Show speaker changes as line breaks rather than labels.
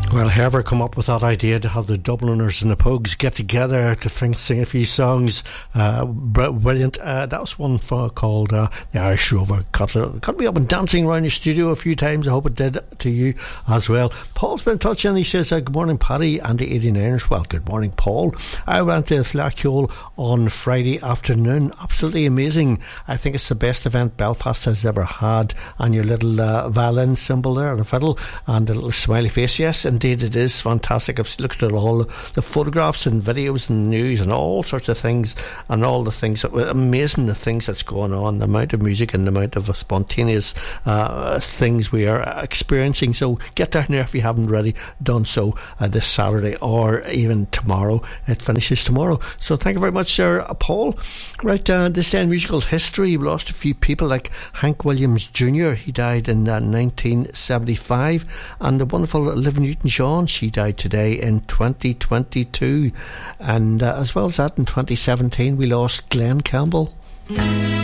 Well, whoever come up with that idea to have the Dubliners and the Pogues get together to sing a few songs, brilliant. That was one called The Irish Rover. Got me up and dancing around your studio a few times. I hope it did to you as well. Paul's been in touch and he says, good morning, Paddy and the 89ers. Well, good morning, Paul. I went to the Flackhole on Friday afternoon. Absolutely amazing. I think it's the best event Belfast has ever had. And your little violin symbol there, the fiddle, and the little smiley face. Yes, indeed it is fantastic. I've looked at all the photographs and videos and news and all sorts of things, and all the things that were amazing, the things that's going on, the amount of music and the amount of spontaneous things we are experiencing. So get down there if you haven't already done so this Saturday or even tomorrow. It finishes tomorrow. So thank you very much, Sir Paul. Right, this day in musical history, we lost a few people like Hank Williams Jr. He died in 1975, and the wonderful Olivia Newton-John, she died today in 2022, and as well as that in 2017 we lost Glenn Campbell.